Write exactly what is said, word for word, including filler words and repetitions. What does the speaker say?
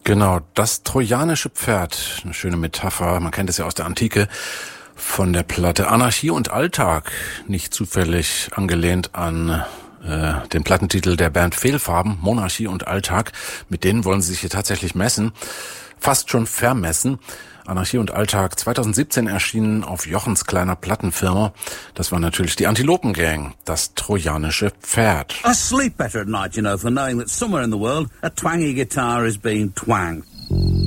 Genau, das trojanische Pferd, eine schöne Metapher, man kennt es ja aus der Antike, von der Platte Anarchie und Alltag, nicht zufällig angelehnt an äh, den Plattentitel der Band Fehlfarben, Monarchie und Alltag, mit denen wollen sie sich hier tatsächlich messen, fast schon vermessen. Anarchie und Alltag zweitausendsiebzehn erschienen auf Jochens kleiner Plattenfirma. Das war natürlich die Antilopen Gang, das trojanische Pferd. I sleep better at night, you know, for knowing that somewhere in the world a twangy guitar is being twanged.